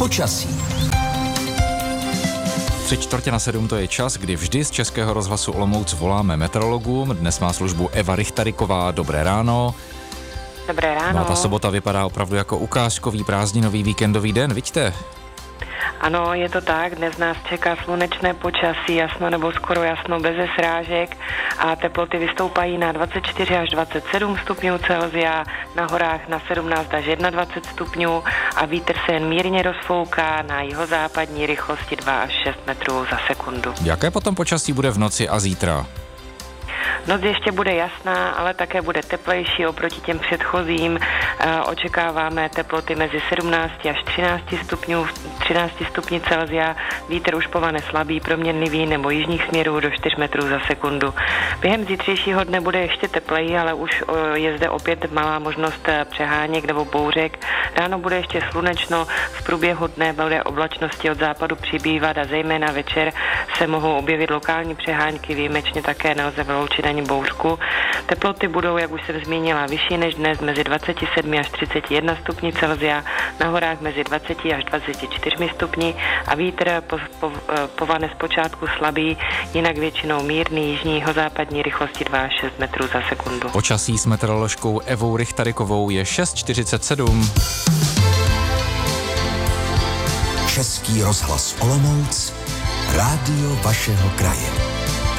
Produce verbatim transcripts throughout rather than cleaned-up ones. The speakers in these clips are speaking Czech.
Počasí. Tři čtvrtě na sedm to je čas, kdy vždy z Českého rozhlasu Olomouc voláme meteorologům. Dnes má službu Eva Richtariková. Dobré ráno. Dobré ráno. No, ta sobota vypadá opravdu jako ukázkový prázdninový víkendový den, vidíte? Ano, je to tak. Dnes nás čeká slunečné počasí, jasno nebo skoro jasno, beze srážek a teploty vystoupají na dvacet čtyři až dvacet sedm stupňů Celsia, na horách na sedmnáct až dvacet jedna stupňů a vítr se jen mírně rozfouká na jihozápadní rychlosti dva až šest metrů za sekundu. Jaké potom počasí bude v noci a zítra? Noc ještě bude jasná, ale také bude teplejší oproti těm předchozím. E, očekáváme teploty mezi sedmnáct až třináct stupňů, třináct stupňů Celsia, vítr už povane slabý, proměnlivý nebo jižních směrů do čtyř metrů za sekundu. Během zítřejšího dne bude ještě tepleji, ale už o, je zde opět malá možnost přeháněk nebo bouřek. Ráno bude ještě slunečno, v průběhu dne bude oblačnosti od západu přibývat a zejména večer se mohou objevit lokální přehánky, výjimečně také nelze vyloučit ani bouřku. Teploty budou, jak už jsem zmínila, vyšší než dnes, mezi dvacet sedm až třicet jedna stupňů Celsia, na horách mezi dvacet až dvacet čtyři stupni a vítr po, po, povane zpočátku slabý, jinak většinou mírný, jižní jihozápadní rychlosti dva až šest metrů za sekundu. Počasí s meteoroložkou Evou Richtarikovou je šest čtyřicet sedm. Český rozhlas Olomouc, rádio vašeho kraje.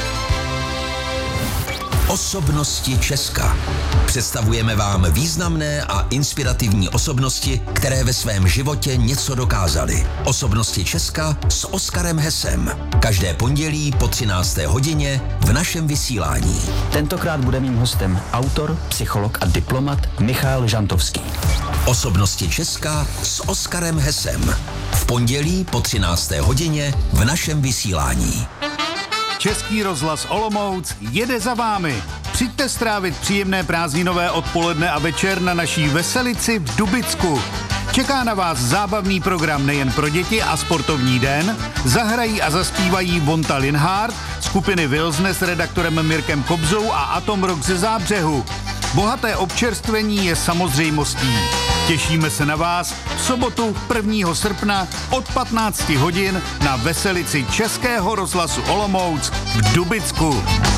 Osobnosti Česka. Představujeme vám významné a inspirativní osobnosti, které ve svém životě něco dokázaly. Osobnosti Česka s Oskarem Hesem. Každé pondělí po třinácté hodině v našem vysílání. Tentokrát bude mým hostem autor, psycholog a diplomat Michal Žantovský. Osobnosti Česka s Oskarem Hesem. V pondělí po třinácté hodině v našem vysílání. Český rozhlas Olomouc jede za vámi. Přijďte strávit příjemné prázdninové odpoledne a večer na naší veselici v Dubicku. Čeká na vás zábavný program nejen pro děti a sportovní den. Zahrají a zaspívají Vonta Linhardt, skupiny Wilsne s redaktorem Mirkem Kobzou a Atom Rock ze Zábřehu. Bohaté občerstvení je samozřejmostí. Těšíme se na vás v sobotu prvního srpna od patnácti hodin na veselici Českého rozhlasu Olomouc v Dubicku.